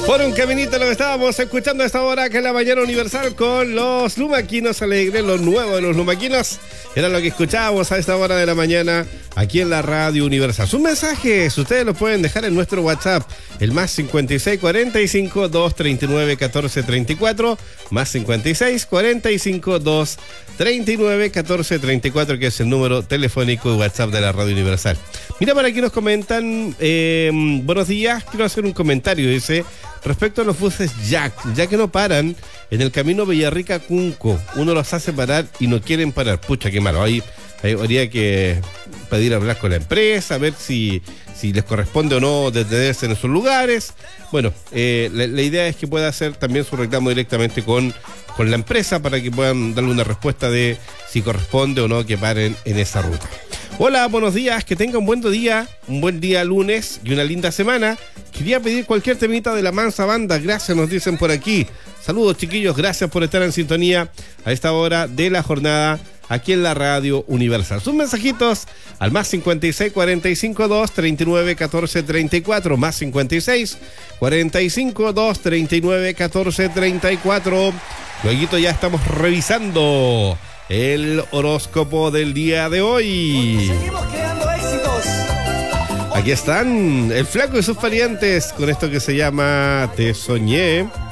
Por un caminito lo que estábamos escuchando a esta hora, que es la mañana universal con los lumaquinos alegres, lo nuevo de los lumaquinos. Era lo que escuchábamos a esta hora de la mañana aquí en la Radio Universal. Sus mensajes ustedes los pueden dejar en nuestro WhatsApp, el más 56 45 239 14 34, más 56 45 239 14 34, que es el número telefónico de WhatsApp de la Radio Universal. Mira, por aquí nos comentan, buenos días, quiero hacer un comentario, dice, respecto a los buses Jack, ya que no paran en el camino Villarrica-Cunco, uno los hace parar y no quieren parar. Pucha, qué malo. Ahí habría que pedir hablar con la empresa, a ver si les corresponde o no detenerse en esos lugares. Bueno, la idea es que pueda hacer también su reclamo directamente con la empresa para que puedan darle una respuesta de si corresponde o no que paren en esa ruta. Hola, buenos días, que tengan un buen día lunes y una linda semana. Quería pedir cualquier temita de la Mansa Banda, gracias, nos dicen por aquí. Saludos, chiquillos, gracias por estar en sintonía a esta hora de la jornada aquí en la Radio Universal. Sus mensajitos al más 56 45 2 39 14 34, más 56 45 2 39 14 34. Luego ya estamos revisando el horóscopo del día de hoy. Seguimos creando éxitos. Aquí están el Flaco y sus parientes con esto que se llama Te Soñé.